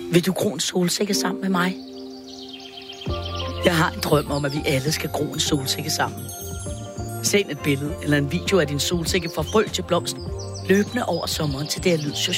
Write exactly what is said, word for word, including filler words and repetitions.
Vil du gro en solsikke sammen med mig? Jeg har en drøm om, at vi alle skal gro en solsikke sammen. Send et billede eller en video af din solsikke fra frø til blomst, løbende over sommeren til D R Lyd